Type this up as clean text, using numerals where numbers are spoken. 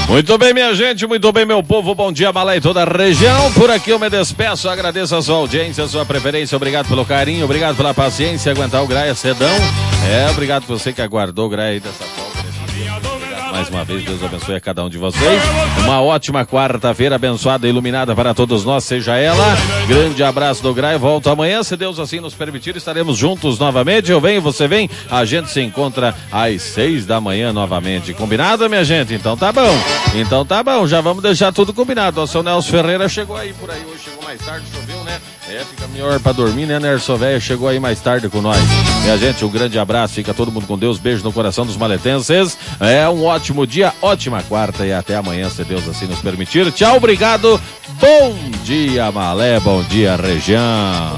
Muito bem, minha gente, muito bem, meu povo, bom dia, Malé e toda a região. Por aqui eu me despeço, agradeço a sua audiência, a sua preferência, obrigado pelo carinho, obrigado pela paciência, aguentar o Graia cedão. Obrigado por você que aguardou o Graia aí dessa folga. Mais uma vez, Deus abençoe a cada um de vocês. Uma ótima quarta-feira abençoada e iluminada para todos nós, seja ela. Grande abraço do Graia. Volto amanhã, se Deus assim nos permitir, estaremos juntos novamente. Eu venho, você vem, a gente se encontra às 6 da manhã novamente. Combinado, minha gente? Então tá bom, já vamos deixar tudo combinado. O seu Nelson Ferreira chegou aí por aí hoje, chegou mais tarde, choveu, né? Fica melhor pra dormir, né, Nerson Velho? Chegou aí mais tarde com nós. Minha gente, um grande abraço, fica todo mundo com Deus, beijo no coração dos maletenses. Um ótimo dia, ótima quarta e até amanhã, se Deus assim nos permitir. Tchau, obrigado, bom dia, Malé, bom dia, região.